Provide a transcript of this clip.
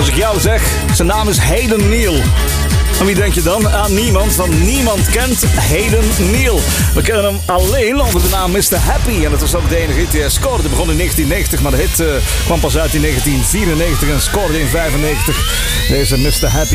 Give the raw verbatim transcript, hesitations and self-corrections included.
Als ik jou zeg, zijn naam is Hayden Neal. En wie denk je dan? Aan niemand, want niemand kent Hayden Neal. We kennen hem alleen onder de naam mister Happy. En dat was ook de enige hit die hij scoorde. Het begon in negentien negentig, maar de hit uh, kwam pas uit in negentien vierennegentig en scoorde in vijfennegentig. Deze mister Happy.